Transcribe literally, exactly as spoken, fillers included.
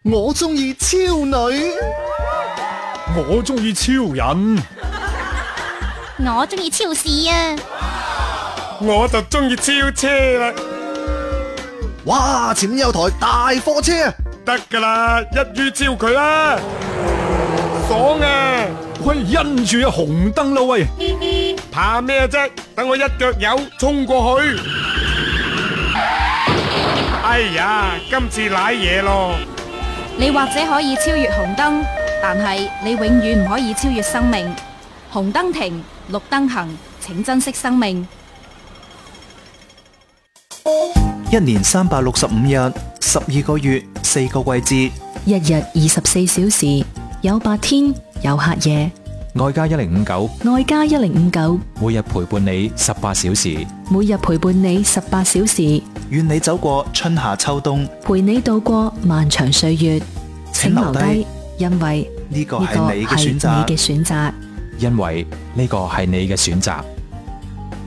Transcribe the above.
我中意超女， 我中意超人， 我中意超市啊！ 我就中意超車啦！ 哇！前面有台大貨車， 得噶啦，一於超佢啦！爽啊！ 喂，因住啊紅燈啦喂！ 怕咩啫？等我一腳油衝過去！哎呀，今次瀨嘢咯！ 你或者可以超越紅燈，但係你永遠唔可以超越生命。紅燈停，綠燈行，請珍惜生命。 一年三百六十五日，十二個月，四個季節， 一日二十四小時，有白天，有黑夜。 愛家一零五九， 愛家一零五九， 每日陪伴你十八小時， 每日陪伴你十八小時， 願你走過春夏秋冬， 陪你度過漫長歲月。請留低，因為呢個係你嘅選擇， 呢個係你嘅選擇， 因為呢個係你嘅選擇。